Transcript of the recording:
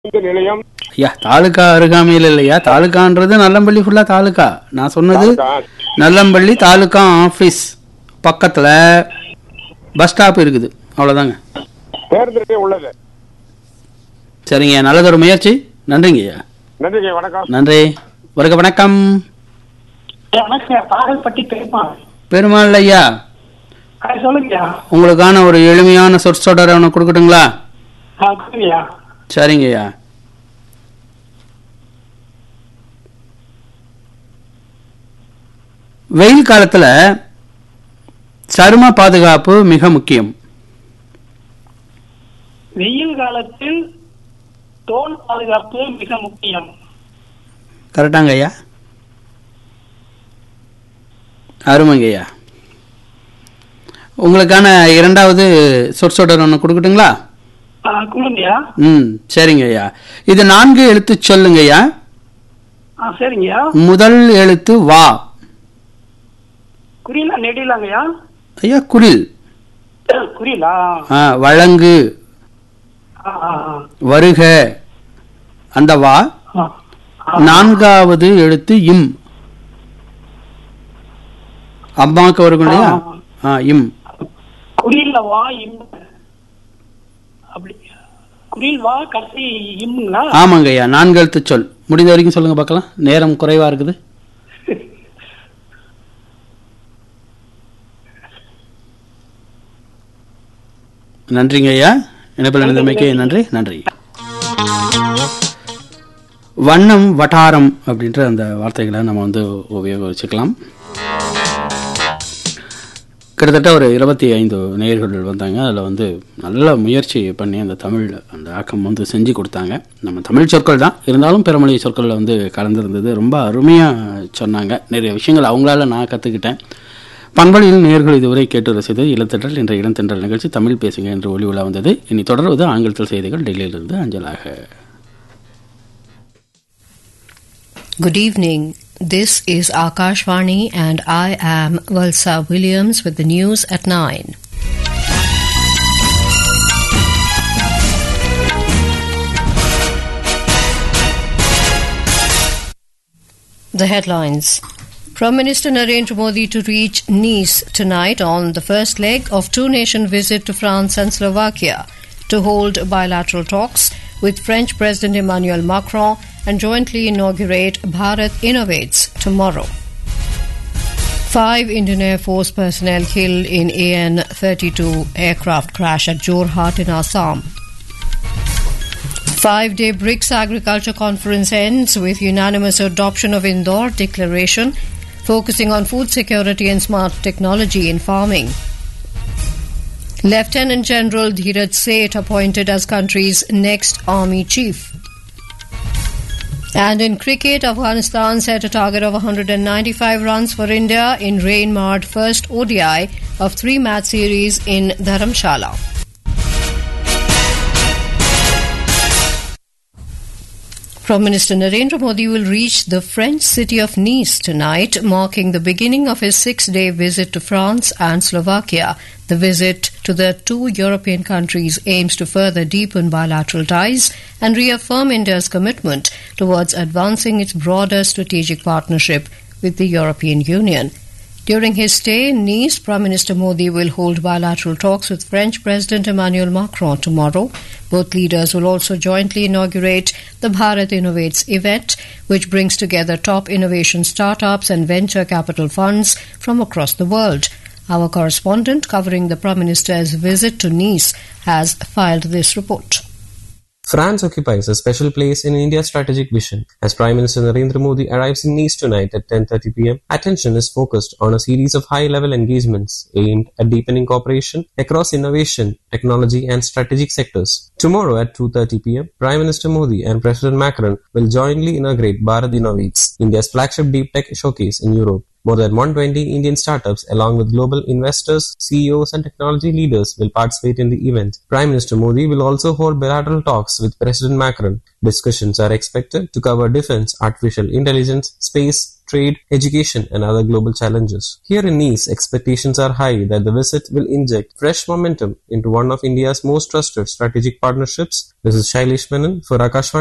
நிலையம். ஐயா தாலுகா அருகாமையில் இல்லையா? தாலுகான்றது நல்லம்பள்ளி ஃபுல்லா தாலுகா. நான் சொன்னது நல்லம்பள்ளி தாலுகா ஆபீஸ் பக்கத்துல பஸ் ஸ்டாப் இருக்குது, அவ்வளவுதாங்க. பேருந்து உள்ளது. சரிங்க, நல்லதொரு முயற்சி. நன்றிங்க ஐயா. நன்றிங்க, வணக்கம். நன்றி. வருக வணக்கம். பெருமாள் ஐயா, சொல்லுங்க. உங்களுக்கான ஒரு எளிமையான சொற்றொடர் ஒன்று கொடுக்கட்டுங்களா? சரிங்க ஐயா. வெயில் காலத்துல சரும பாதுகாப்பு மிக முக்கியம். வெயில் காலத்தில் தோல் பாதுகாப்பு மிக முக்கியம். கரெக்டாங்க ஐயா, அருமைங்க ஐயா. உங்களுக்கான இரண்டாவது சொற்றொடர் ஒன்று கொடுக்கட்டுங்களா? சரிங்க ஐயா. இது 4 எழுத்து சொல்லுங்க ஐயா. சரிங்க. முதல் எழுத்து வா. குறிலா நெடிலாங்கய்யா? ஐயா குரில். குறிலா? வழங்கு, வருக, அந்த வா. 4வது எழுத்து இம். அம்மாவுக்கு வருங்க இல்லையா? இம். குறில வா இம். அப்படி குறில் வா கடைசி இம்ங்களா? ஆமாங்க ஐயா, 4 எழுத்து சொல். முடிந்த வரைக்கும் சொல்லுங்க பார்க்கலாம், நேரம் குறைவா இருக்குது. நன்றிங்க ஐயா, இணைப்பில் இணைந்தமைக்கு நன்றி. நன்றி. வண்ணம் வட்டாரம் அப்படின்ற அந்த வார்த்தைகளை நம்ம உபயோகிச்சுக்கலாம். கிட்டத்தட்ட ஒரு 25 நேயர்கள் வந்தாங்க. அதில் நல்ல முயற்சி பண்ணி அந்த தமிழ் அந்த ஆக்கம் செஞ்சு கொடுத்தாங்க. நம்ம தமிழ் சொற்கள் தான் இருந்தாலும் பிறமொழி சொற்களில் கலந்துருந்தது. ரொம்ப அருமையாக சொன்னாங்க. நிறைய விஷயங்கள் அவங்களால நான் கற்றுக்கிட்டேன். பண்பலையில் நேயர்கள் இதுவரை கேட்டு ரசித்தது இளத்தென்றல் என்ற இளந்தென்றல் நிகழ்ச்சி தமிழ் பேசுங்க என்று ஒளி உலா வந்தது. இனி தொடர்வது ஆங்கிலத்தில் செய்திகள் டெல்லியிலிருந்து அஞ்சலாக. Good evening. This is Akashvani and I am Valsa Williams with the news at 9. The headlines. Prime Minister Narendra Modi to reach Nice tonight on the first leg of two-nation visit to France and Slovakia to hold bilateral talks with French President Emmanuel Macron and jointly inaugurate Bharat Innovates tomorrow. 5 Indian Air Force personnel killed in AN-32 aircraft crash at Jorhat in Assam. 5-day BRICS Agriculture Conference ends with unanimous adoption of Indore Declaration, focusing on food security and smart technology in farming. Lieutenant General Dheeraj Seth appointed as country's next army chief. And in cricket, Afghanistan set a target of 195 runs for India in rain-marred first ODI of 3-match series in Dharamshala. Prime Minister Narendra Modi will reach the French city of Nice tonight, marking the beginning of his 6-day visit to France and Slovakia. The visit to the 2 European countries aims to further deepen bilateral ties and reaffirm India's commitment towards advancing its broader strategic partnership with the European Union. During his stay in Nice, Prime Minister Modi will hold bilateral talks with French President Emmanuel Macron tomorrow. Both leaders will also jointly inaugurate the Bharat Innovates event, which brings together top innovation startups and venture capital funds from across the world. Our correspondent covering the Prime Minister's visit to Nice has filed this report. France occupies a special place in India's strategic vision. As Prime Minister Narendra Modi arrives in Nice tonight at 10:30 p.m., attention is focused on a series of high-level engagements aimed at deepening cooperation across innovation, technology and strategic sectors. Tomorrow at 2:30 p.m., Prime Minister Modi and President Macron will jointly inaugurate Bharat Innovates, India's flagship deep tech showcase in Europe. More than 120 Indian startups, along with global investors, CEOs, and technology leaders, will participate in the event. Prime Minister Modi will also hold bilateral talks with President Macron. Discussions are expected to cover defense, artificial intelligence, space, trade, education, and other global challenges. Here in Nice, expectations are high that the visit will inject fresh momentum into one of India's most trusted strategic partnerships. This is Shailesh Menon for Akashvani.